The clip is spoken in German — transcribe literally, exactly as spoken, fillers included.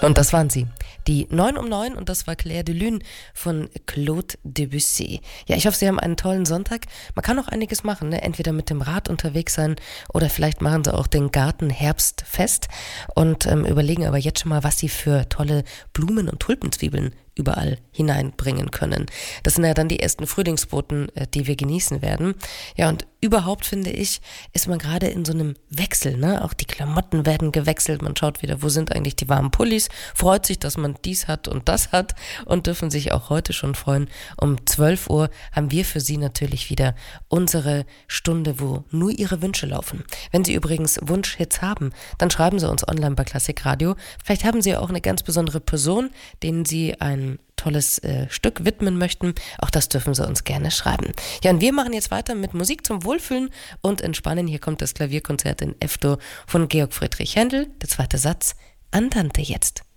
Und das waren sie. Die neun um neun und das war Clair de Lune von Claude Debussy. Ja, ich hoffe, Sie haben einen tollen Sonntag. Man kann auch einiges machen, ne? Entweder mit dem Rad unterwegs sein oder vielleicht machen Sie auch den Garten Herbstfest und ähm, überlegen aber jetzt schon mal, was Sie für tolle Blumen- und Tulpenzwiebeln überall hineinbringen können. Das sind ja dann die ersten Frühlingsboten, die wir genießen werden. Ja, und überhaupt finde ich, ist man gerade in so einem Wechsel, ne? Auch die Klamotten werden gewechselt, man schaut wieder, wo sind eigentlich die warmen Pullis, freut sich, dass man dies hat und das hat und dürfen sich auch heute schon freuen. Um zwölf Uhr haben wir für Sie natürlich wieder unsere Stunde, wo nur Ihre Wünsche laufen. Wenn Sie übrigens Wunschhits haben, dann schreiben Sie uns online bei Klassik Radio. Vielleicht haben Sie auch eine ganz besondere Person, denen Sie ein tolles äh, Stück widmen möchten. Auch das dürfen Sie uns gerne schreiben. Ja, und wir machen jetzt weiter mit Musik zum Wohlfühlen und Entspannen. Hier kommt das Klavierkonzert in F-Dur von Georg Friedrich Händel. Der zweite Satz, Andante jetzt.